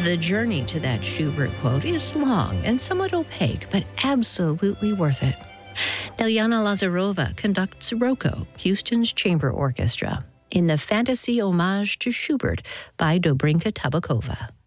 The journey to that Schubert quote is long and somewhat opaque, but absolutely worth it. Delyana Lazarova conducts Rocco, Houston's chamber orchestra, in the fantasy homage to Schubert by Dobrinka Tabakova.